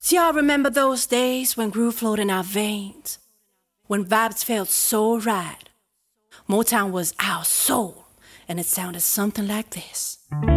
Do y'all remember those days when groove flowed in our veins? When vibes felt so right? Motown was our soul, and it sounded something like this.